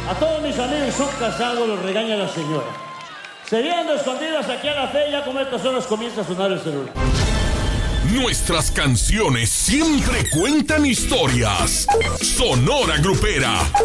A todos mis amigos son casados, los regaña la señora. Se vienen escondidas aquí a la fe y ya como estas horas comienza a sonar el celular. Nuestras canciones siempre cuentan historias. Sonora Grupera.